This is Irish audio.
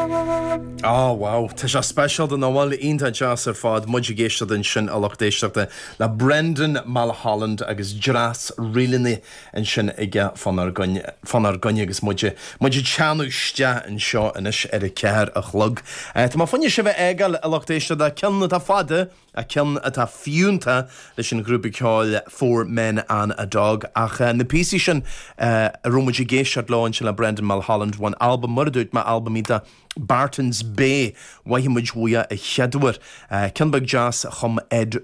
Oh wow, Tá sé special den nóháil ionta jazz ar fád muidir géiste den sin a lochtéisteachta le Brendan Mulholland agus dras rilinni an sin ige fanar gunne agus muidir teanúiste an seo inis ar a ceir a chlog. Tá má fanne si bheith eigeil a lochtéiste de ceanna tá fada a cean atá fiúnta leis sin grúpa ceáil Four Men and a Dog ach na písí sin romuidir géisiart láin sin le Brendan Mulholland bhain album murdút má album íta Barton's Bay, waihimid wuia a cheadúir. Cinbag jazz chum Ed